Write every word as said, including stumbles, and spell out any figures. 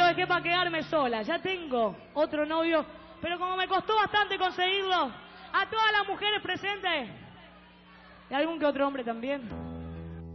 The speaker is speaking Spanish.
dejé para quedarme sola. Ya tengo otro novio, pero como me costó bastante conseguirlo, a todas las mujeres presentes, y algún que otro hombre también,